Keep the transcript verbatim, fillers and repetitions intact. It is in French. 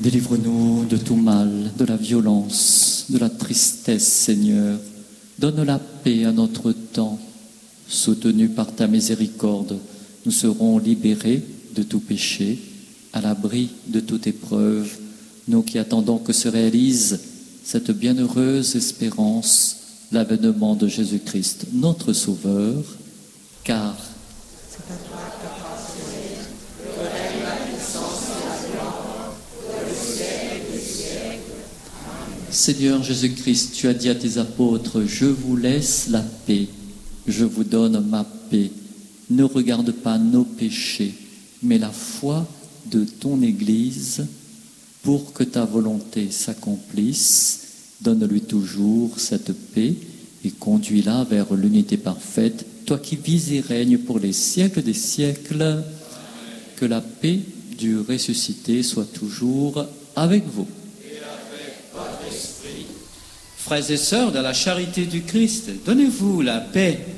Délivre-nous de tout mal, de la violence, de la tristesse, Seigneur. Donne la paix à notre temps. Soutenus par ta miséricorde, nous serons libérés de tout péché, à l'abri de toute épreuve, nous qui attendons que se réalise cette bienheureuse espérance, l'avènement de Jésus-Christ, notre Sauveur, car c'est à toi qu'appartient le règne, la puissance et la gloire, pour le siècle des siècles. Amen. Seigneur Jésus-Christ, tu as dit à tes apôtres, je vous laisse la paix, je vous donne ma paix. Ne regarde pas nos péchés, mais la foi de ton Église, pour que ta volonté s'accomplisse. Donne-lui toujours cette paix et conduis-la vers l'unité parfaite, toi qui vis et règnes pour les siècles des siècles. Amen. Que la paix du ressuscité soit toujours avec vous. Et avec votre esprit. Frères et sœurs, dans la charité du Christ, donnez-vous la paix.